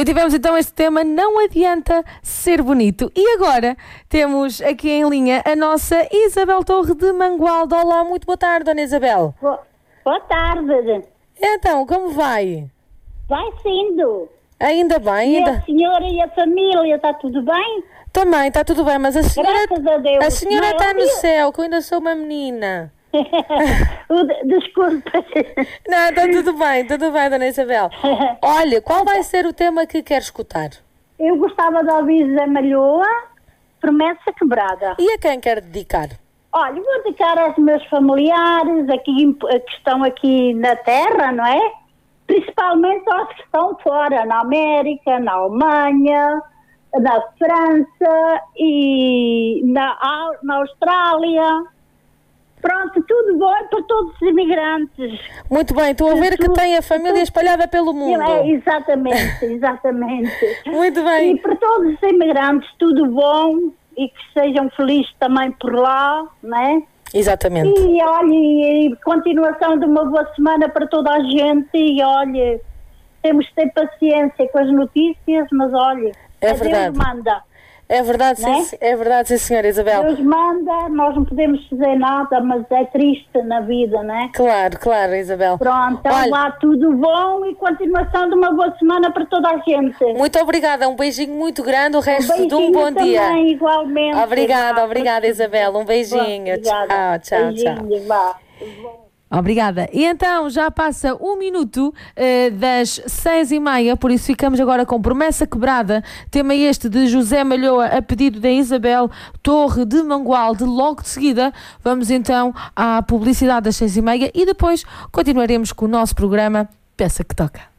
E tivemos então este tema, não adianta ser bonito. E agora temos aqui em linha a nossa Isabel Torre de Mangualde. Olá, muito boa tarde, dona Isabel. Boa tarde. Então, como vai? Vai sendo. Ainda bem. E a senhora e a família, está tudo bem? Também, está tudo bem, mas a senhora... Graças a Deus. A senhora está no céu, que eu ainda sou uma menina. Desculpa. Não, está tudo bem, dona Isabel. Olha, qual vai ser o tema que quer escutar? Eu gostava de ouvir Zé Malhoa, Promessa Quebrada. E a quem quer dedicar? Olha, vou dedicar aos meus familiares que estão aqui na Terra, não é? Principalmente aos que estão fora, na América, na Alemanha, na França e na Austrália. Pronto, tudo bom para todos os imigrantes. Muito bem, estou a ver que tem a família espalhada pelo mundo. Exatamente. Muito bem. E para todos os imigrantes, tudo bom e que sejam felizes também por lá, não é? Exatamente. E olha, e continuação de uma boa semana para toda a gente. E olha, temos que ter paciência com as notícias, mas olha, verdade. Deus manda. É verdade, sim, senhora Isabel. Deus manda, nós não podemos fazer nada, mas é triste na vida, não é? Claro, Isabel. Pronto, então lá tudo bom e continuação de uma boa semana para toda a gente. Muito obrigada, um beijinho muito grande, o resto de um bom dia. Também, igualmente. Obrigada Isabel, um beijinho. Tchau. Beijinho, vá. Obrigada. E então já passa 1 minuto das 6h30, por isso ficamos agora com Promessa Quebrada, tema este de José Malhoa, a pedido da Isabel Torre de Mangualde. Logo de seguida vamos então à publicidade das 6h30 e depois continuaremos com o nosso programa Peça que Toca.